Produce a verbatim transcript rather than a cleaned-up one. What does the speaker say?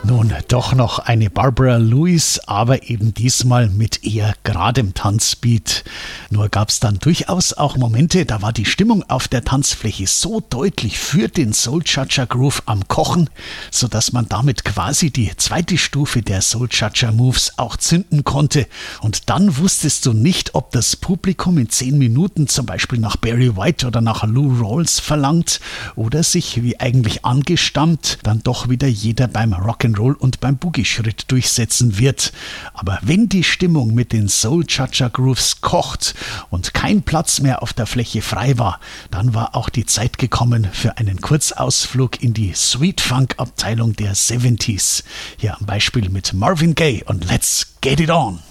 Nun, doch noch eine Barbara Lewis, aber eben diesmal mit eher geradem Tanzbeat. Nur gab es dann durchaus auch Momente, da war die Stimmung auf der Tanzfläche so deutlich für den Soul Cha-Cha Groove am Kochen, sodass man damit quasi die zweite Stufe der Soul Cha-Cha Moves auch zünden konnte. Und dann wusstest du nicht, ob das Publikum in zehn Minuten zum Beispiel nach Barry White oder nach Lou Rawls verlangt oder sich, wie eigentlich angestammt, dann doch wieder jeder beim Rock'n'Roll und beim Boogie-Schritt durchsetzen wird. Aber wenn die Stimmung mit den Soul Cha-Cha Grooves kocht und kein Platz mehr auf der Fläche frei war, dann war auch die Zeit gekommen für einen Kurzausflug in die Sweet Funk Abteilung der siebziger. Hier am Beispiel mit Marvin Gaye und Let's Get It On.